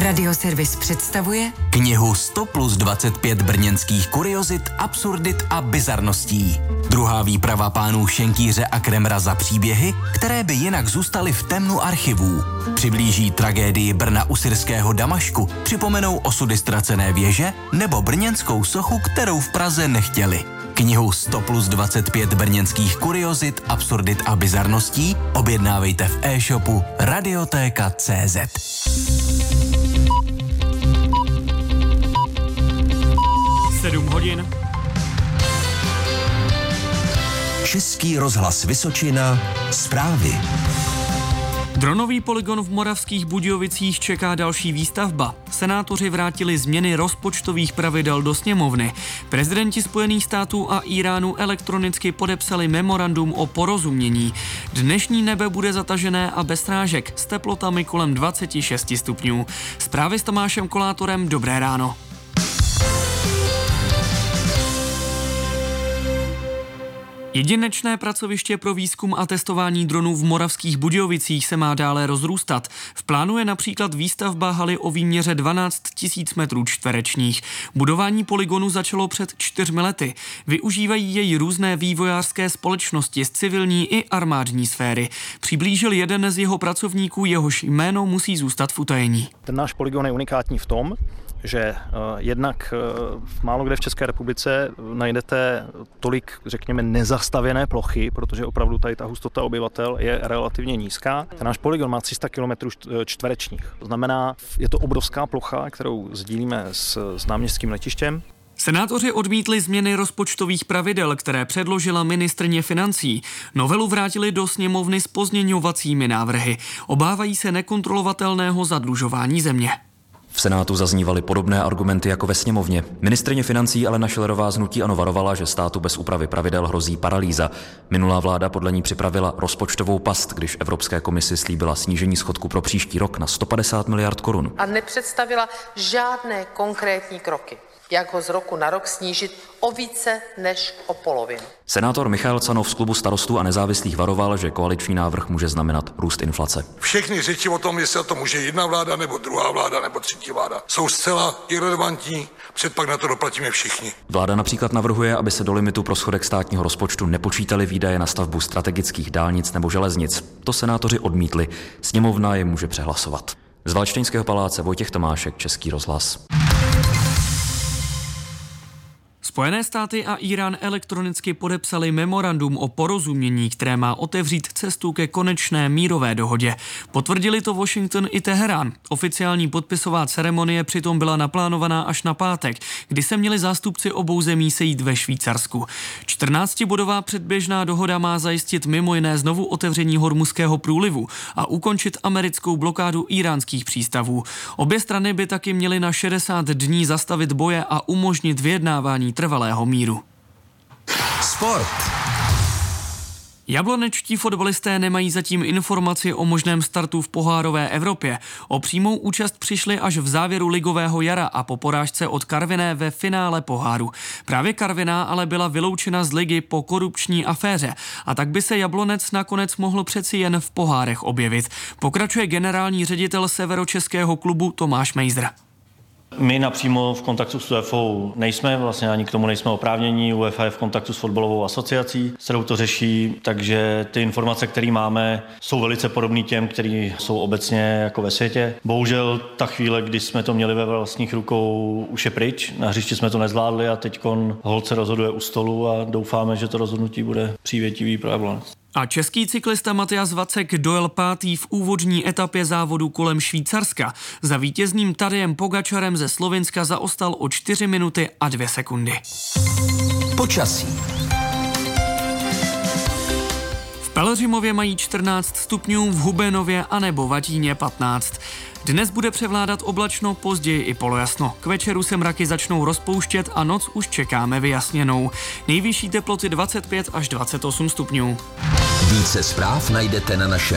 Radioservis představuje knihu 100 plus 25 brněnských kuriozit, absurdit a bizarností. Druhá výprava pánů Šenkýře a Kremra za příběhy, které by jinak zůstaly v temnu archivů. Přiblíží tragédii Brna u syrského Damašku, připomenou osudy ztracené věže nebo brněnskou sochu, kterou v Praze nechtěli. Knihu 100 plus 25 brněnských kuriozit, absurdit a bizarností objednávejte v e-shopu Radiotéka.cz. hodin. Český rozhlas Vysočina, zprávy. Dronový polygon v Moravských Budějovicích čeká další výstavba. Senátoři vrátili změny rozpočtových pravidel do sněmovny. Prezidenti Spojených států a Íránu elektronicky podepsali memorandum o porozumění. Dnešní nebe bude zatažené a bez srážek s teplotami kolem 26 stupňů. Zprávy s Tomášem Kolátorem, dobré ráno. Jedinečné pracoviště pro výzkum a testování dronů v Moravských Budějovicích se má dále rozrůstat. V plánu je například výstavba haly o výměře 12 000 metrů čtverečních. Budování polygonu začalo před 4 lety. Využívají jej různé vývojářské společnosti z civilní i armádní sféry. Přiblížil jeden z jeho pracovníků, jehož jméno musí zůstat v utajení. Ten náš polygon je unikátní v tom, že jednak málo kde v České republice najdete tolik, řekněme, nezastavěné plochy, protože opravdu tady ta hustota obyvatel je relativně nízká. Ten náš polygon má 300 km čtverečních. To znamená, je to obrovská plocha, kterou sdílíme s náměstským letištěm. Senátoři odmítli změny rozpočtových pravidel, které předložila ministryně financí. Novelu vrátili do sněmovny s pozměňovacími návrhy. Obávají se nekontrolovatelného zadlužování země. V Senátu zaznívaly podobné argumenty jako ve sněmovně. Ministryně financí Alena Schillerová z hnutí ANO varovala, že státu bez úpravy pravidel hrozí paralýza. Minulá vláda podle ní připravila rozpočtovou past, když Evropské komisi slíbila snížení schodku pro příští rok na 150 miliard korun. A nepředstavila žádné konkrétní kroky, jak ho z roku na rok snížit o více než o polovinu. Senátor Michael Canov z klubu Starostů a nezávislých varoval, že koaliční návrh může znamenat růst inflace. Všechny řeči o tom, jestli to může jedna vláda, nebo druhá vláda, nebo třetí vláda, jsou zcela irelevantní, předpak na to doplatíme všichni. Vláda například navrhuje, aby se do limitu pro schodek státního rozpočtu nepočítaly výdaje na stavbu strategických dálnic nebo železnic. To senátoři odmítli. Sněmovna je může přehlasovat. Z Valštejnského paláce Vojtěch Tomášek, Český rozhlas. Spojené státy a Írán elektronicky podepsali memorandum o porozumění, které má otevřít cestu ke konečné mírové dohodě. Potvrdili to Washington i Teherán. Oficiální podpisová ceremonie přitom byla naplánovaná až na pátek, kdy se měli zástupci obou zemí sejít ve Švýcarsku. 14bodová předběžná dohoda má zajistit mimo jiné znovu otevření Hormuzského průlivu a ukončit americkou blokádu íránských přístavů. Obě strany by taky měly na 60 dní zastavit boje a umožnit vyjednávání trvalého míru. Sport. Jablonečtí fotbalisté nemají zatím informaci o možném startu v pohárové Evropě. O přímou účast přišli až v závěru ligového jara a po porážce od Karviné ve finále poháru. Právě Karviná ale byla vyloučena z ligy po korupční aféře a tak by se Jablonec nakonec mohl přeci jen v pohárech objevit. Pokračuje generální ředitel severočeského klubu Tomáš Mejzr. My napřímo v kontaktu s UEFou nejsme, vlastně ani k tomu nejsme oprávnění. UEFA je v kontaktu s fotbalovou asociací, s kterou to řeší, takže ty informace, které máme, jsou velice podobné těm, které jsou obecně jako ve světě. Bohužel ta chvíle, kdy jsme to měli ve vlastních rukou, už je pryč. Na hřišti jsme to nezvládli a teďkon holt se rozhoduje u stolu a doufáme, že to rozhodnutí bude přívětivý pro Jablonec. A český cyklista Matyas Vacek dojel pátý v úvodní etapě závodu kolem Švýcarska. Za vítězným Tadejem Pogačarem ze Slovinska zaostal o 4 minuty a 2 sekundy. Počasí. V Pelhřimově mají 14 stupňů, v Hubenově a nebo Vatíně 15. Dnes bude převládat oblačno, později i polojasno. K večeru se mraky začnou rozpouštět a noc už čekáme vyjasněnou. Nejvyšší teploty 25 až 28 stupňů. Více zpráv najdete na našem